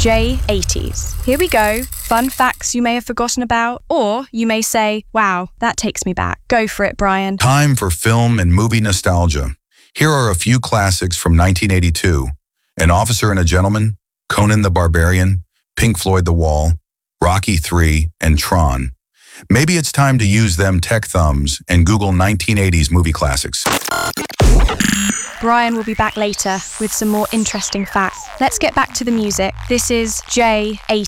J80s. Here we go. Fun facts you may have forgotten about, or you may say, wow, that takes me back. Go for it, Brian. Time for film and movie nostalgia. Here are a few classics from 1982. An Officer and a Gentleman, Conan the Barbarian, Pink Floyd The Wall, Rocky III, and Tron. Maybe it's time to use them tech thumbs and Google 1980s movie classics. Brian will be back later with some more interesting facts. Let's get back to the music. This is J80.